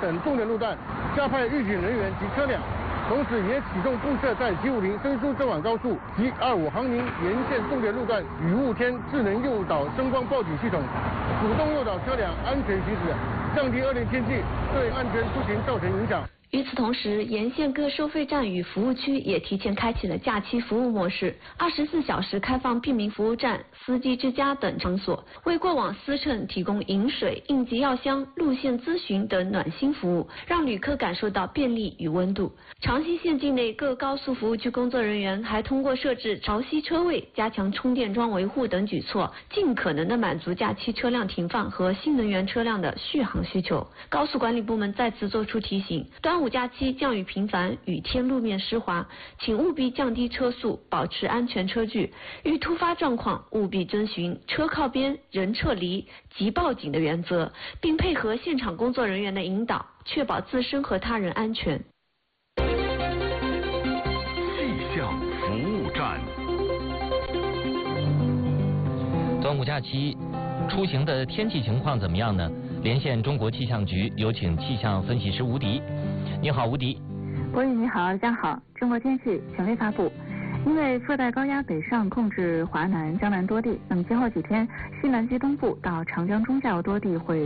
等重点路段，加派预警人员及车辆。同时也启动布设在750伸苏正往高速及25航宁沿线重点路段雨雾天智能诱导声光报警系统，主动诱导车辆安全行驶，降低恶劣天气对安全出行造成影响。 与此同时，沿线各收费站与服务区也提前开启了假期服务模式，24小时开放便民服务站、司机之家等场所，为过往司乘提供饮水、应急药箱、路线咨询等暖心服务，让旅客感受到便利与温度。长西县境内各高速服务区工作人员还通过设置潮汐车位、加强充电桩维护等举措，尽可能的满足假期车辆停放和新能源车辆的续航需求。高速管理部门再次作出提醒，端午假期降雨频繁，雨天路面湿滑，请务必降低车速，保持安全车距。遇突发状况，务必遵循车靠边、人撤离、即报警的原则，并配合现场工作人员的引导，确保自身和他人安全。 气象服务站。 端午假期出行的天气情况怎么样呢？连线中国气象局，有请气象分析师吴迪。你好，吴迪。 博宇你好，大家好。中国天气权威发布，因为热带高压北上控制华南、江南多地，那么今后几天，西南及东部到长江中下游多地会